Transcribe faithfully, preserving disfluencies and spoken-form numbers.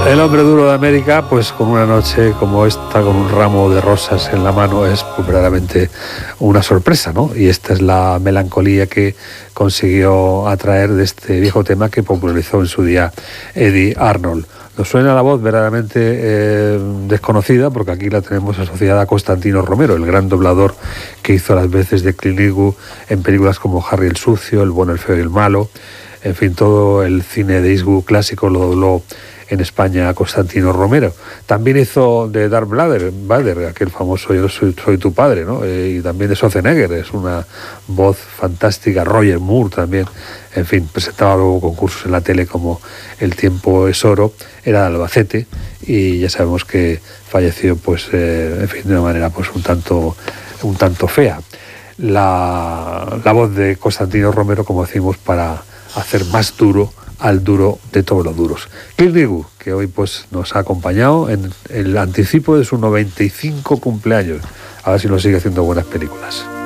El hombre duro de América, pues con una noche como esta, con un ramo de rosas en la mano, es pues, verdaderamente una sorpresa, ¿no? Y esta es la melancolía que consiguió atraer de este viejo tema que popularizó en su día Eddie Arnold. Nos suena la voz verdaderamente eh, desconocida, porque aquí la tenemos asociada a Constantino Romero, el gran doblador que hizo las veces de Clint Eastwood en películas como Harry el Sucio, El Bueno, el Feo y el Malo. En fin, todo el cine de Eastwood clásico lo dobló en España a Constantino Romero. También hizo de Darth Vader, Vader aquel famoso Yo soy, soy tu padre, ¿no? Eh, y también de Schwarzenegger, es una voz fantástica. Roger Moore también, en fin, presentaba luego concursos en la tele como El tiempo es oro, era de Albacete y ya sabemos que falleció, pues, eh, en fin, de una manera pues un tanto, un tanto fea. La, la voz de Constantino Romero, como decimos, para hacer más duro al duro de todos los duros. Clint Eastwood, que hoy pues nos ha acompañado en el anticipo de su noventa y cinco cumpleaños. A ver si nos sigue haciendo buenas películas.